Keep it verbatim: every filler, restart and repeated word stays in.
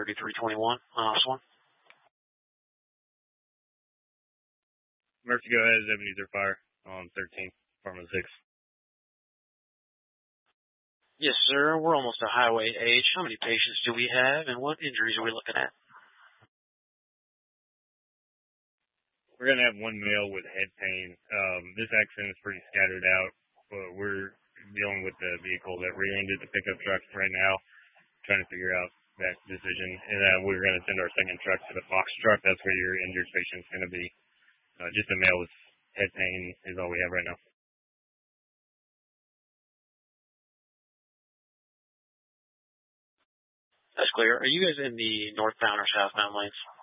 thirty-three twenty-one on this one. Murphy, go ahead. Ebenezer Fire on thirteen, Pharma six. Yes, sir. We're almost to Highway H. How many patients do we have, and what injuries are we looking at? We're going to have one male with head pain. Um, this accident is pretty scattered out, but we're dealing with the vehicle that rear-ended the pickup truck right now, trying to figure out that decision. And uh, we're going to send our second truck to the Fox truck. That's where your injured patient's going to be. Uh, just a male with head pain is all we have right now. That's clear. Are you guys in the northbound or southbound lanes?